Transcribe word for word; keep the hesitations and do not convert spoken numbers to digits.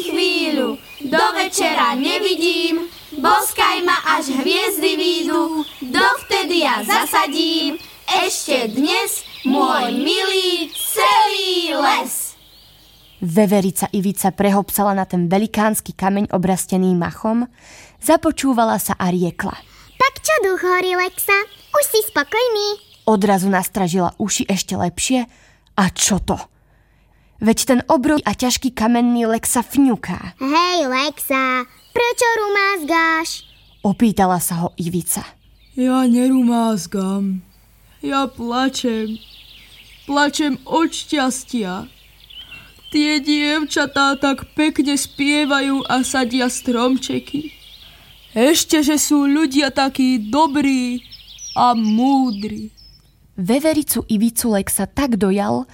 Chvíľu, do večera nevidím, boskaj ma, až hviezdy výjdu, dovtedy ja zasadím ešte dnes môj milý celý les. Veverica Ivica prehopsala na ten velikánsky kameň obrastený machom, započúvala sa a riekla. Tak čo, duch hory Lexa? Už si spokojný? Odrazu nastražila uši ešte lepšie. A čo to? Veď ten obrový a ťažký kamenný Lexa fňuká. Hej Lexa, prečo rumázgáš? Opýtala sa ho Ivica. Ja nerumázgam. Ja plačem. Plačem od šťastia. Tie dievčatá tak pekne spievajú a sadia stromčeky. Ešte, že sú ľudia takí dobrí a múdri. Vevericu Ivicu Lexa tak dojal,